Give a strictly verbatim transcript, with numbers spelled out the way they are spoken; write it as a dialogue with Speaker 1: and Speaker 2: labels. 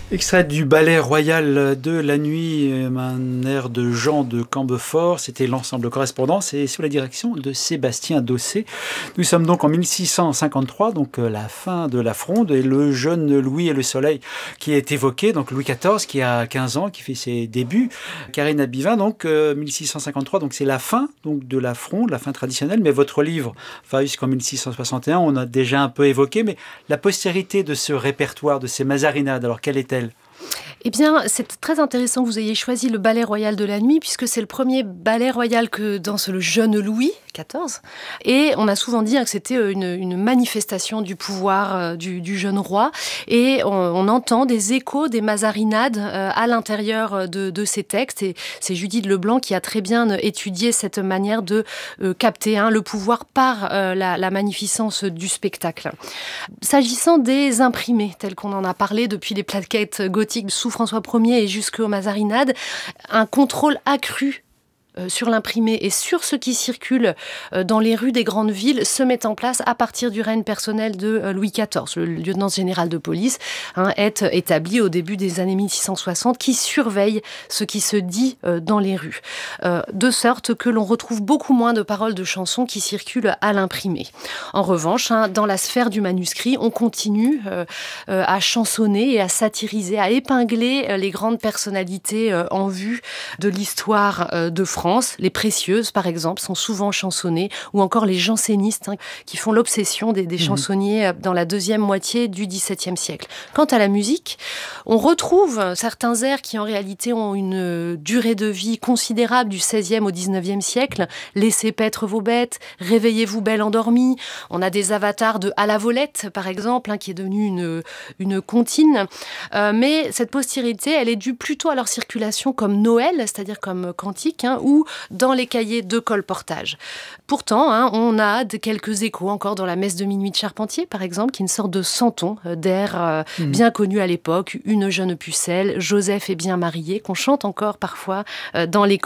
Speaker 1: Extrait du ballet royal de la nuit, un air de Jean de Cambefort, c'était l'ensemble Correspondance et sous la direction de Sébastien Dossé. Nous sommes donc en mille six cent cinquante-trois, donc la fin de la Fronde et le jeune Louis et le Soleil qui est évoqué, donc Louis quatorze qui a quinze ans, qui fait ses débuts. Karine Abivin, donc euh, mille six cent cinquante-trois, donc c'est la fin donc, de la Fronde, la fin traditionnelle, mais votre livre va jusqu'en mille six cent soixante et un, on a déjà un peu évoqué, mais la postérité de ce répertoire, de ces mazarinades, alors quelle est-elle ?
Speaker 2: Eh bien, c'est très intéressant que vous ayez choisi le ballet royal de la nuit, puisque c'est le premier ballet royal que danse le jeune Louis quatorze. Et on a souvent dit hein, que c'était une, une manifestation du pouvoir euh, du, du jeune roi. Et on, on entend des échos, des mazarinades euh, à l'intérieur de, de ces textes. Et c'est Judith Leblanc qui a très bien étudié cette manière de euh, capter hein, le pouvoir par euh, la, la magnificence du spectacle. S'agissant des imprimés, tels qu'on en a parlé depuis les plaquettes gothiques sous François Ier et jusqu'aux mazarinades, un contrôle accru sur l'imprimé et sur ce qui circule dans les rues des grandes villes se met en place à partir du règne personnel de Louis quatorze. Le lieutenant général de police hein, est établi au début des années mille six cent soixante, qui surveille ce qui se dit dans les rues. De sorte que l'on retrouve beaucoup moins de paroles de chansons qui circulent à l'imprimé. En revanche, hein, dans la sphère du manuscrit, on continue euh, à chansonner et à satiriser, à épingler les grandes personnalités euh, en vue de l'histoire euh, de France. Les précieuses, par exemple, sont souvent chansonnées, ou encore les jansénistes, hein, qui font l'obsession des, des chansonniers dans la deuxième moitié du dix-septième siècle. Quant à la musique, on retrouve certains airs qui en réalité ont une durée de vie considérable du seizième au dix-neuvième siècle. Laissez paître vos bêtes, réveillez-vous belle endormie. On a des avatars de À la volette, par exemple, hein, qui est devenue une, une comptine. Euh, mais cette postérité, elle est due plutôt à leur circulation comme Noël, c'est-à-dire comme cantique, hein, ou dans les cahiers de colportage. Pourtant, hein, on a de quelques échos encore dans la messe de minuit de Charpentier, par exemple, qui est une sorte de santon d'air euh, mmh. bien connu à l'époque, Une jeune pucelle, Joseph est bien marié, qu'on chante encore parfois euh, dans les